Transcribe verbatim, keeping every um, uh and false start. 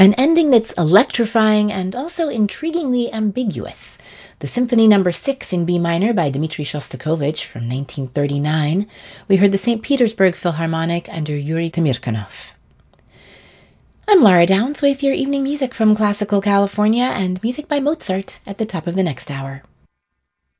An ending that's electrifying and also intriguingly ambiguous. The Symphony Number six in B minor by Dmitri Shostakovich from nineteen thirty-nine. We heard the Saint Petersburg Philharmonic under Yuri Tamirkanov. I'm Laura Downs with your evening music from Classical California and music by Mozart at the top of the next hour.